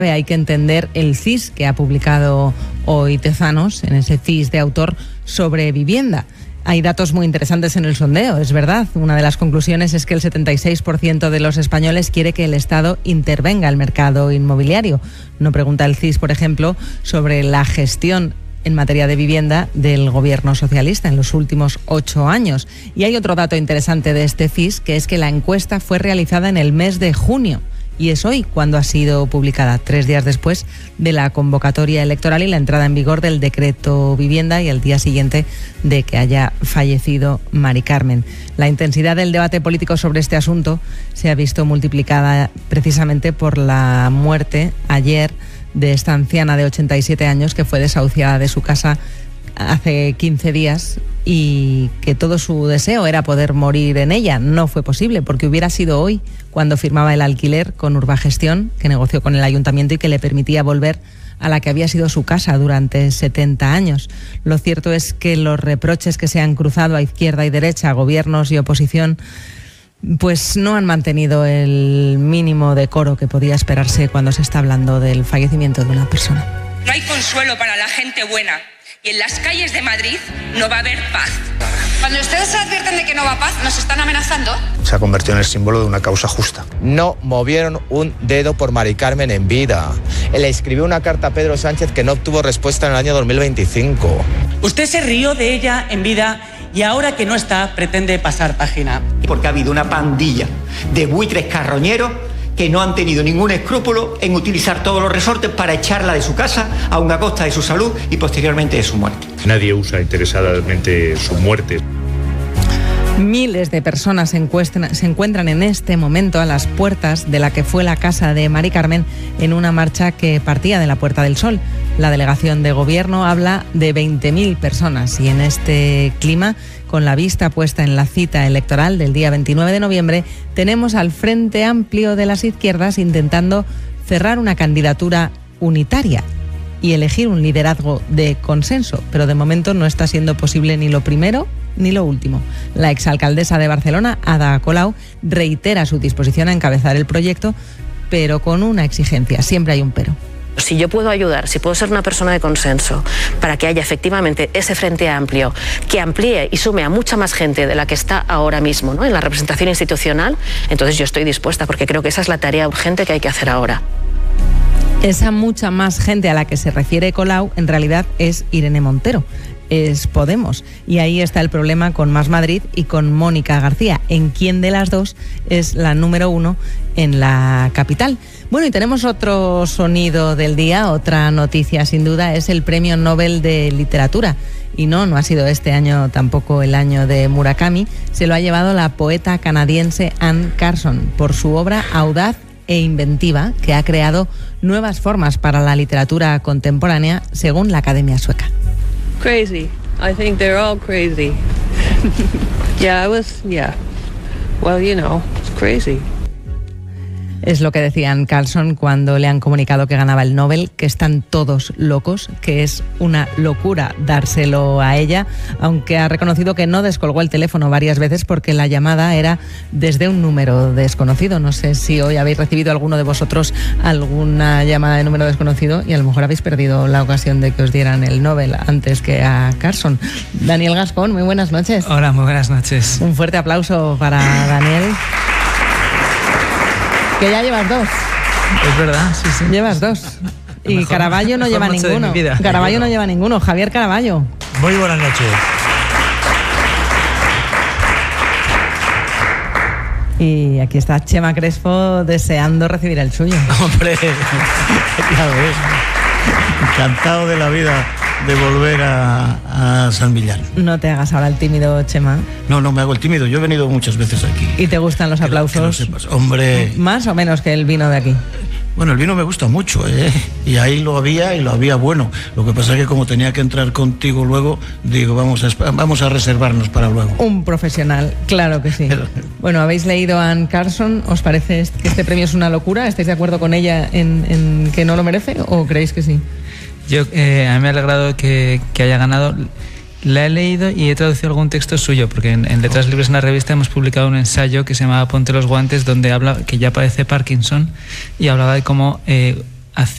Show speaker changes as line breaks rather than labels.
Hay que entender el CIS que ha publicado hoy Tezanos, en ese CIS de autor sobre vivienda. Hay datos muy interesantes en el sondeo, es verdad. Una de las conclusiones es que el 76% de los españoles quiere que el Estado intervenga en el mercado inmobiliario. No pregunta el CIS, por ejemplo, sobre la gestión en materia de vivienda del gobierno socialista en los últimos 8 años. Y hay otro dato interesante de este CIS, que es que la encuesta fue realizada en el mes de junio. Y es hoy cuando ha sido publicada, 3 días después de la convocatoria electoral y la entrada en vigor del decreto vivienda y el día siguiente de que haya fallecido Mari Carmen. La intensidad del debate político sobre este asunto se ha visto multiplicada precisamente por la muerte ayer de esta anciana de 87 años que fue desahuciada de su casa hace 15 días y que todo su deseo era poder morir en ella. No fue posible porque hubiera sido hoy cuando firmaba el alquiler con Urbagestión, que negoció con el ayuntamiento y que le permitía volver a la que había sido su casa durante 70 años. Lo cierto es que los reproches que se han cruzado a izquierda y derecha, gobiernos y oposición, pues no han mantenido el mínimo decoro que podía esperarse cuando se está hablando del fallecimiento de una persona.
No hay consuelo para la gente buena. Y en las calles de Madrid no va a haber paz. Cuando ustedes se advierten de que no va a paz, ¿nos están amenazando?
Se ha convertido en el símbolo de una causa justa.
No movieron un dedo por Mari Carmen en vida. Le escribió una carta a Pedro Sánchez que no obtuvo respuesta en el año 2025.
Usted se rió de ella en vida y ahora que no está pretende pasar página.
Porque ha habido una pandilla de buitres carroñeros que no han tenido ningún escrúpulo en utilizar todos los resortes para echarla de su casa, aun a costa de su salud y posteriormente de su muerte.
Nadie usa interesadamente su muerte.
Miles de personas se encuentran en este momento a las puertas de la que fue la casa de Mari Carmen en una marcha que partía de la Puerta del Sol. La delegación de gobierno habla de 20.000 personas y en este clima, con la vista puesta en la cita electoral del día 29 de noviembre, tenemos al Frente Amplio de las Izquierdas intentando cerrar una candidatura unitaria y elegir un liderazgo de consenso, pero de momento no está siendo posible ni lo primero ni lo último. La exalcaldesa de Barcelona, Ada Colau, reitera su disposición a encabezar el proyecto, pero con una exigencia, siempre hay un pero.
Si yo puedo ayudar, si puedo ser una persona de consenso para que haya efectivamente ese frente amplio que amplíe y sume a mucha más gente de la que está ahora mismo, ¿no?, en la representación institucional, entonces yo estoy dispuesta porque creo que esa es la tarea urgente que hay que hacer ahora.
Esa mucha más gente a la que se refiere Colau en realidad es Irene Montero, es Podemos. Y ahí está el problema con Más Madrid y con Mónica García, en quién de las dos es la número 1 en la capital. Bueno, y tenemos otro sonido del día, otra noticia sin duda, es el Premio Nobel de Literatura. Y no ha sido este año tampoco el año de Murakami, se lo ha llevado la poeta canadiense Anne Carson por su obra audaz e inventiva que ha creado nuevas formas para la literatura contemporánea según la Academia Sueca.
Crazy. I think they're all crazy. Well, you know, it's crazy.
Es lo que decían Carlson cuando le han comunicado que ganaba el Nobel, que están todos locos, que es una locura dárselo a ella, aunque ha reconocido que no descolgó el teléfono varias veces porque la llamada era desde un número desconocido. No sé si hoy habéis recibido alguno de vosotros alguna llamada de número desconocido y a lo mejor habéis perdido la ocasión de que os dieran el Nobel antes que a Carlson. Daniel Gascón, muy buenas noches.
Hola, muy buenas noches.
Un fuerte aplauso para Daniel. Que ya llevas 2.
Es verdad, sí, sí.
Llevas 2. Y Caravaggio no lleva ninguno. Caravaggio no lleva ninguno. Javier Caravaggio.
Muy buenas noches.
Y aquí está Chema Crespo deseando recibir el suyo.
Hombre, ya ves. Encantado de la vida de volver a San Millán.
No te hagas ahora el tímido, Chema.
No me hago el tímido. Yo he venido muchas veces aquí.
¿Y te gustan los aplausos?
Que lo sepas. Hombre.
¿Más o menos que el vino de aquí?
Bueno, el vino me gusta mucho, y ahí lo había bueno. Lo que pasa es que como tenía que entrar contigo luego, digo, vamos a reservarnos para luego.
Un profesional, claro que sí. Bueno, ¿habéis leído a Anne Carson? ¿Os parece que este premio es una locura? ¿Estáis de acuerdo con ella en que no lo merece o creéis que sí?
Yo, a mí me ha alegrado que haya ganado. La he leído y he traducido algún texto suyo, porque en Letras Libres, en la revista, hemos publicado un ensayo que se llamaba Ponte los guantes, donde habla que ya padece Parkinson y hablaba de cómo